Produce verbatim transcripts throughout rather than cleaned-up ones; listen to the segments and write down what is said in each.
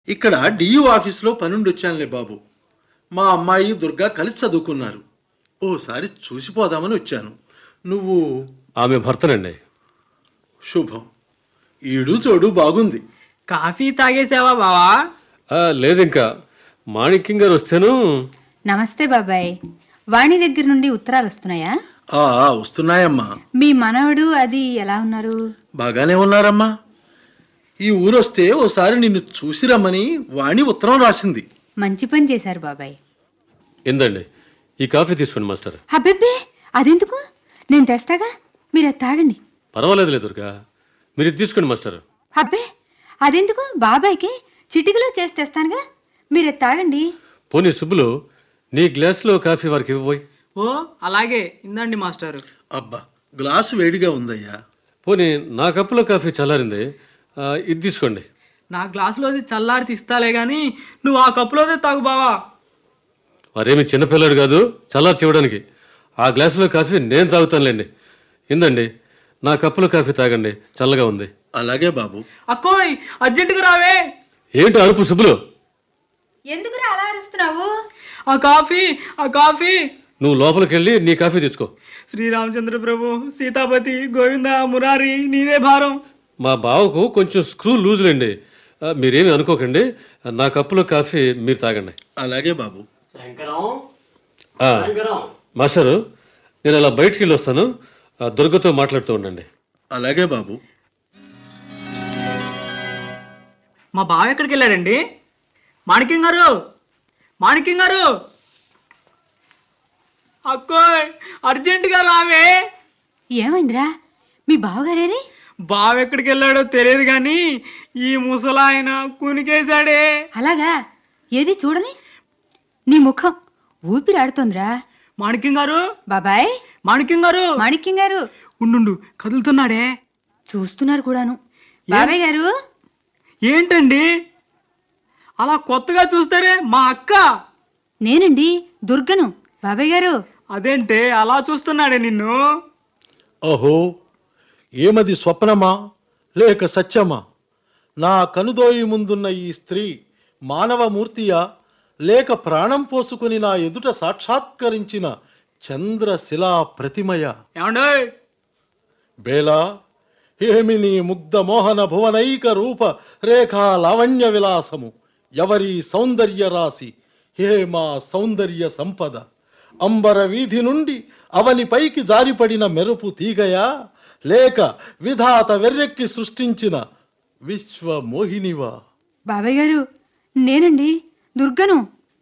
ఇక్కడ డియు ఆఫీస్లో పనుండి వచ్చానులే బాబు. మా అమ్మాయి దుర్గా కలిసి చదువుకున్నారు. ఓసారి చూసిపోదామని వచ్చాను. నువ్వు? ఆమె భర్తనండి. శుభం. ఈడు చోడు బాగుంది. కాఫీ తాగేసావా బావా? ఆ, లేదు ఇంకా మాణిక్యం గారు వస్తేను. నమస్తే బాబాయ్. వాణి దగ్గర నుండి ఉత్తరాలు వస్తున్నాయా? ఆ వస్తున్నాయమ్మా. మీ మనవడు అది ఎలా ఉన్నారు? బాగానే ఉన్నారమ్మా. ఈ ఊరొస్తే ఓసారి నిన్ను చూసి రమ్మని వాణి ఉత్తరం రాసింది. మంచి పని చేశారు బాబాయ్. ఏందండి ఈ కాఫీ తీసుకోండి మాస్టర్. అబ్బెబ్బే, అదెందుకు? నేను తెస్తాగా, మీరు అది తాగండి. పర్వాలేదు లేదు దుర్గా, మీరు ఇది తీసుకోండి మాస్టర్. అబ్బే, అదెందుకు? బాబాయ్కి చిటికలో చేసి తెస్తానుగా, మీరు అది తాగండి. పోనీ సుబ్బులు, నీ గ్లాసులో కాఫీ వారికి ఇవ్వబోయ్. ఓ అలాగే, ఇందండి మాస్టారు. అబ్బా, గ్లాసు వేడిగా ఉందయ్యా. పోనీ నా కప్పులో కాఫీ చల్లారింది, ఆ, ఇది తీసుకోండి. నా గ్లాసులోది చల్లారి తీస్తాలే గాని నువ్వు ఆ కప్పులోదే తాగు బావా. మరేమి చిన్నపిల్లాడు కాదు చల్లారి చివడానికి. ఆ గ్లాసులో కాఫీ నేను తాగుతానులేండి. ఇందండి నా కప్పులో కాఫీ తాగండి, చల్లగా ఉంది. అలాగే బాబు. అక్కోయ్, అర్జెంటుగా రావే. ఏంటి అరుపు సుబ్బులు? ఎందుకురా అలా అరుస్తున్నావు? ఆ కాఫీ ఆ కాఫీ నువ్వు లోపలికి వెళ్ళి నీ కాఫీ తెచ్చుకో. శ్రీరామచంద్ర ప్రభు, సీతాపతి, గోవింద, మురారి, నీదే భారం. మా బావకు కొంచెం స్క్రూ లూజులేండి, ఆ, మీరేమి అనుకోకండి. నా కప్పులో కాఫీ మీరు తాగండి. అలాగే బాబు. ఆ, మాస్టరు, నేను అలా బయటికి వెళ్ళి వస్తాను. ఆ, దుర్గతో మాట్లాడుతూ ఉండండి. అలాగే బాబు. మా బావ ఎక్కడికి వెళ్ళాడండి? మాణిక్యం గారు, మాణిక్యం గారు, అక్కోయ్ అర్జెంటుగా రావే. ఏమైందిరా? మీ బావగారేరే? బావ ఎక్కడికి వెళ్ళాడో తెలియదు కానీ ఈ ముసలాయన కునికేశాడే. అలాగా? ఏది చూడని? నీ ముఖం ఊపిరాడుతోందిరా. మాణిక్యం గారు, బాబాయ్, మాణిక్యం గారు, మాణిక్యం గారు ఉండు, కదులుతున్నాడే. చూస్తున్నారు కూడాను. బాబాయ్ గారు. ఏంటండి అలా కొత్తగా చూస్తారే? మా అక్క. నేనండి, దుర్గను. బాబాయ్ గారు. అదేంటే అలా చూస్తున్నాడే నిన్ను? ఓహో, ఏమది స్వప్నమా లేక సత్యమా? నా కనుదోయి ముందున్న ఈ స్త్రీ మానవమూర్తియా లేక ప్రాణం పోసుకుని నా ఎదుట సాక్షాత్కరించిన చంద్రశిలా ప్రతిమయ? ఏమండో బేలా, ఏమి నీ ముగ్ధ మోహన భువనైక రూప రేఖా లావణ్య విలాసము? ఎవరి సౌందర్య రాశి? హే మా సౌందర్య సంపద! అంబర వీధి నుండి అవని పైకి జారిపడిన మెరుపు తీగయా లేక విధాత వెర్రెక్కి సృష్టించిన విశ్వమోహినివా? బాబాయ్ గారు, నేనండి, దుర్గను.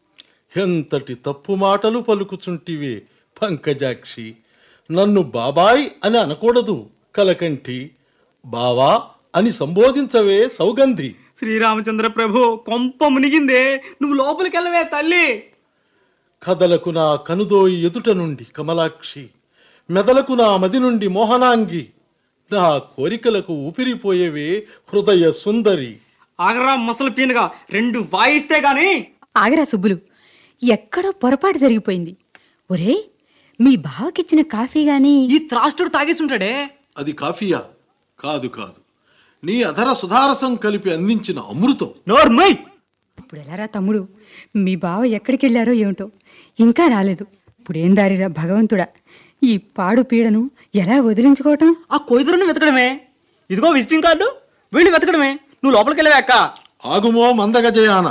ఎంతటి తప్పు మాటలు పలుకుచుంటివే పంకజాక్షి. నన్ను బాబాయ్ అని అనకూడదు కలకంఠి. బావా అని సంబోధించవే సౌగంధి. శ్రీరామచంద్ర ప్రభు, కొంప మునిగిందే. నువ్వు లోపలికి వెళ్ళవే తల్లి. కథలకు నా కనుదోయి ఎదుట నుండి కమలాక్షి, మెదలకు నా మది నుండి మోహనాంగి, నా కోరికలకు ఊపిరిపోయేవే హృదయ సుందరి. ఆగరా ముసలి పీనుగా, రెండు వాయిస్తే గాని. ఆగరా సుబ్బులు, ఎక్కడో పొరపాటు జరిగిపోయింది. ఒరే, మీ బావకిచ్చిన కాఫీ గాని ఈ త్రాష్టుడు తాగేసుంటాడే. అది కాఫీయా? కాదు కాదు, నీ అధర సుధారసం కలిపి అందించిన అమృతం. నోర్మై. ఇప్పుడు ఎలారా తమ్ముడు? మీ బావ ఎక్కడికి వెళ్ళారో ఏమిటో, ఇంకా రాలేదు. ఇప్పుడేం దారిరా భగవంతుడా, ఈ పాడు పీడను ఎలా వదిలించుకోవటం? ఆ కొయ్దురుని వెతకడమే. ఇదిగో విజిటింగ్ కార్డు, వెళ్ళి వెతకడమే. నువ్వు లోపలికి వెళ్ళవే అక్క. ఆగుమో మందగజయాన,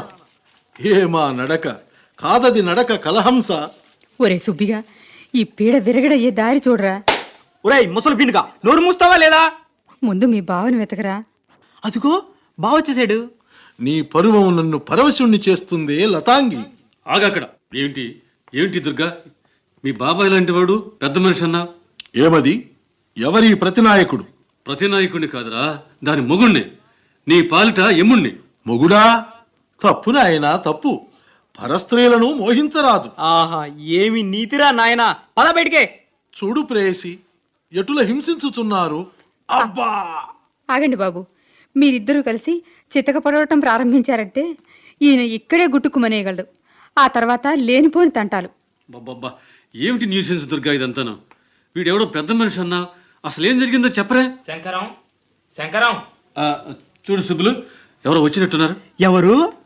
ఏమా నడక కాదది నడక కలహంస. ఒరే సుబ్బిగా, ఈ పీడ విరగడయ్యే దారి చూడరా. ఒరేయ్ ముసలి పీనుగా, నోరు మూస్తావా లేదా? ముందు మీ బావను వెతకరా. అదిగో బావొచ్చేసాడు. నీ పరువం నన్ను పరవశుణ్ణి చేస్తుందే లతాంగి. ఆగక్కడ. ఏంటి ఏంటి దుర్గా, మీ బాబాయ్ లాంటి వాడు పెద్ద మనిషి అన్నా? ఏమది? ఎవరి ప్రతినాయకుడు? ప్రతినాయకుడిని కాదురా, దాని మొగుణ్ణి, నీ పాలిట ఎమ్ముణ్ణి. మొగుడా? తప్పు నాయనా, తప్పు. పరస్త్రీలను మోహించరాదు. ఆహా, ఏమి నీతిరా నాయనా. పద బయటికే. చూడు ప్రేయసి, ఎటుల హింసించుచున్నారు. అబ్బా! ఆగండి బాబు, మీరిద్దరూ కలిసి చితక పడవటం ప్రారంభించారంటే ఈయన ఇక్కడే గుట్టుకుమనేయగలడు. ఆ తర్వాత లేనిపోని తంటాలు. బాబ్బా, ఏమిటి న్యూసెన్స్ దుర్గా ఇదంతాను? వీడెవడో పెద్ద మనిషి అన్నా, అసలేం జరిగిందో చెప్పరే. శంకరం, శంకరం. చూడు సుబ్బులు, ఎవరో వచ్చినట్టున్నారు. ఎవరు?